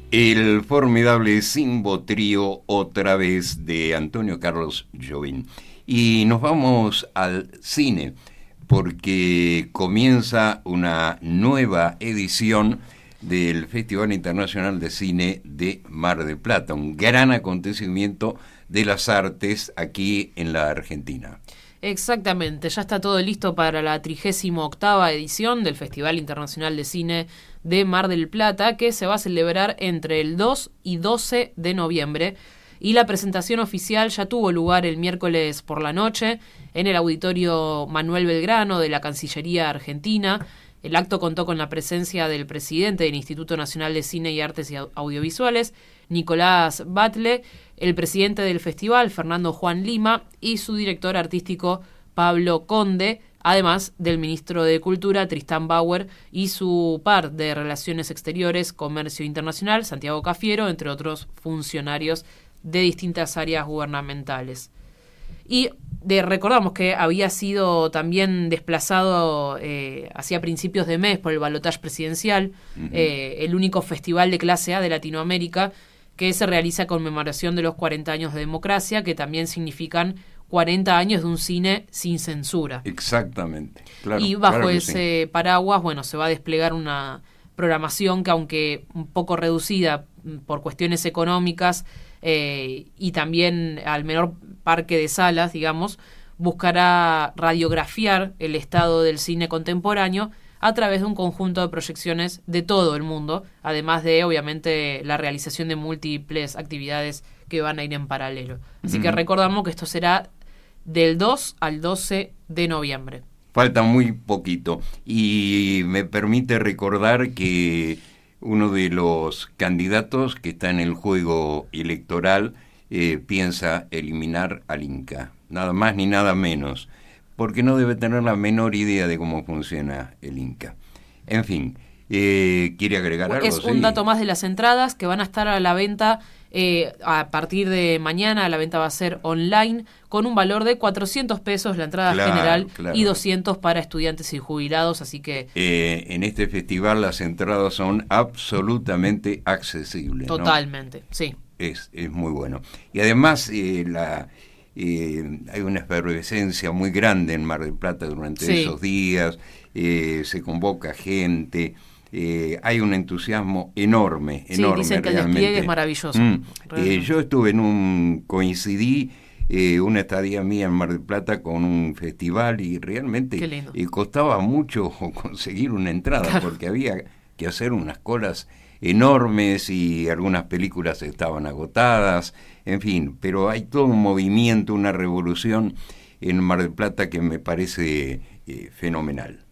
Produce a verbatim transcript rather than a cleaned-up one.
El formidable Simbo Trío, otra vez, de Antonio Carlos Jobim. Y nos vamos al cine, porque comienza una nueva edición del Festival Internacional de Cine de Mar del Plata, un gran acontecimiento de las artes aquí en la Argentina. Exactamente, ya está todo listo para la trigésima octava edición del Festival Internacional de Cine de Mar del Plata, que se va a celebrar entre el dos y doce de noviembre, y la presentación oficial ya tuvo lugar el miércoles por la noche en el Auditorio Manuel Belgrano de la Cancillería Argentina. El acto contó con la presencia del presidente del Instituto Nacional de Cine y Artes Audiovisuales, Nicolás Batlle, el presidente del festival, Fernando Juan Lima, y su director artístico, Pablo Conde, además del ministro de Cultura, Tristán Bauer, y su par de Relaciones Exteriores, Comercio Internacional, Santiago Cafiero, entre otros funcionarios de distintas áreas gubernamentales. Y de, recordamos que había sido también desplazado eh, hacia principios de mes por el balotaje presidencial, uh-huh. eh, el único festival de clase A de Latinoamérica que se realiza a conmemoración de los cuarenta años de democracia, que también significan cuarenta años de un cine sin censura. Exactamente. Claro, y bajo claro ese sí. paraguas, bueno, se va a desplegar una programación que, aunque un poco reducida por cuestiones económicas eh, y también al menor parque de salas, digamos, buscará radiografiar el estado del cine contemporáneo a través de un conjunto de proyecciones de todo el mundo, además de, obviamente, la realización de múltiples actividades que van a ir en paralelo. Así uh-huh. que recordamos que esto será del dos al doce de noviembre. Falta muy poquito. Y me permite recordar que uno de los candidatos que está en el juego electoral eh, piensa eliminar al Inca. Nada más ni nada menos. Porque no debe tener la menor idea de cómo funciona el Inca. En fin, eh, ¿quiere agregar algo? Es un sí. dato más de las entradas que van a estar a la venta eh, a partir de mañana. La venta va a ser online con un valor de cuatrocientos pesos la entrada claro, general claro. y doscientos para estudiantes y jubilados, así que... Eh, en este festival las entradas son absolutamente accesibles. Totalmente, ¿no? sí. Es, es muy bueno. Y además eh, la... Eh, hay una efervescencia muy grande en Mar del Plata durante sí. esos días, eh, se convoca gente, eh, hay un entusiasmo enorme, sí, enorme. Dicen que el despliegue es maravilloso. Mm. Eh, yo estuve en un, coincidí eh, una estadía mía en Mar del Plata con un festival y realmente eh, costaba mucho conseguir una entrada claro. porque había que hacer unas colas enormes y algunas películas estaban agotadas, en fin, pero hay todo un movimiento, una revolución en Mar del Plata que me parece eh, fenomenal.